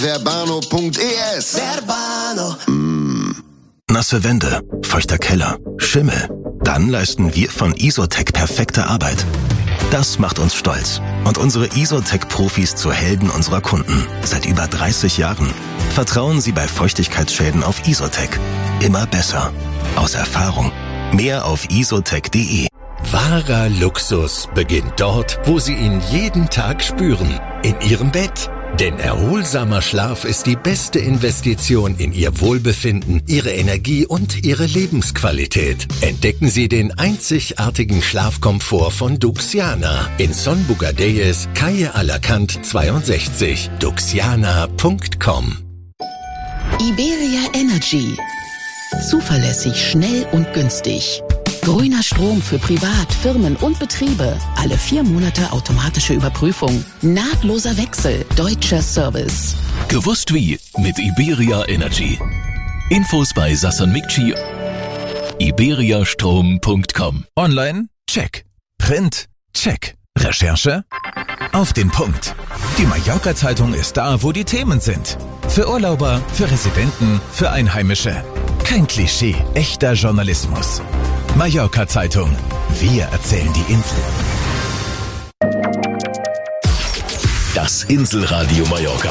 www.verbano.es. Verbano. Nasse Wände, feuchter Keller, Schimmel. Dann leisten wir von Isotec perfekte Arbeit. Das macht uns stolz und unsere Isotec-Profis zu Helden unserer Kunden. Seit über 30 Jahren. Vertrauen Sie bei Feuchtigkeitsschäden auf Isotec. Immer besser. Aus Erfahrung. Mehr auf isotec.de. Wahrer Luxus beginnt dort, wo Sie ihn jeden Tag spüren. In Ihrem Bett. Denn erholsamer Schlaf ist die beste Investition in Ihr Wohlbefinden, Ihre Energie und Ihre Lebensqualität. Entdecken Sie den einzigartigen Schlafkomfort von Duxiana in Son Bugadeyes, Calle Alacant 62. Duxiana.com. Iberia Energy. Zuverlässig, schnell und günstig. Grüner Strom für Privat, Firmen und Betriebe. Alle 4 Monate automatische Überprüfung. Nahtloser Wechsel. Deutscher Service. Gewusst wie mit Iberia Energy. Infos bei Sassan Mikci. iberiastrom.com. Online? Check. Print? Check. Recherche? Auf den Punkt. Die Mallorca-Zeitung ist da, wo die Themen sind. Für Urlauber, für Residenten, für Einheimische. Kein Klischee, echter Journalismus. Mallorca-Zeitung. Wir erzählen die Insel. Das Inselradio Mallorca.